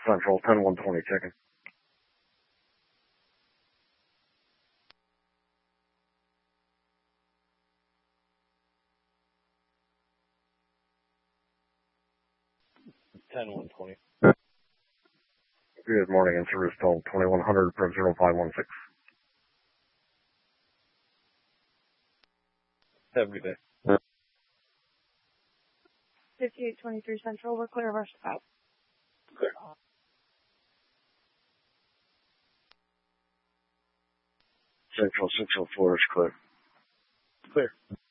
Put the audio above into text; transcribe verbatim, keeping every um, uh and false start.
Central, ten one twenty checking. ten one twenty. Good morning, answer Roosevelt, twenty-one hundred, prep zero five one six. Have a good day. fifty-eight twenty-three Central, we're clear of our stop. Clear. Central six oh four is clear. Clear.